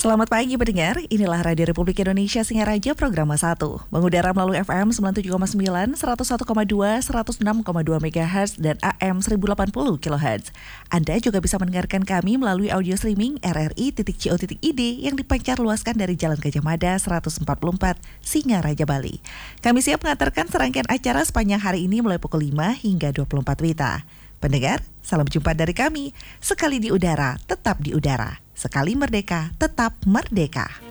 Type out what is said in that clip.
Selamat pagi pendengar, inilah Radio Republik Indonesia Singaraja Program 1. Mengudara melalui FM 97,9, 101,2, 106,2 MHz dan AM 1080 kHz. Anda juga bisa mendengarkan kami melalui audio streaming rri.co.id yang dipancar luaskan dari Jalan Gajah Mada 144, Singaraja, Bali. Kami siap mengantarkan serangkaian acara sepanjang hari ini mulai pukul 5 hingga 24 WITA. Pendengar, salam jumpa dari kami. Sekali di udara, tetap di udara. Sekali merdeka, tetap merdeka.